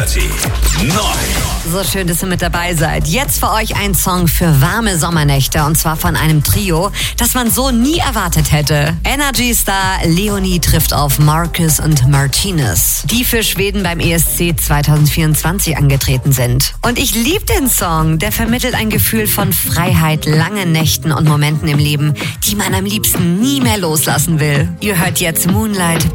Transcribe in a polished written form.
Energy. 9. So schön, dass ihr mit dabei seid. Jetzt für euch ein Song für warme Sommernächte und zwar von einem Trio, das man so nie erwartet hätte. Energy-Star Leonie trifft auf Marcus und Martinez, die für Schweden beim ESC 2024 angetreten sind. Und ich liebe den Song, der vermittelt ein Gefühl von Freiheit, langen Nächten und Momenten im Leben, die man am liebsten nie mehr loslassen will. Ihr hört jetzt Moonlight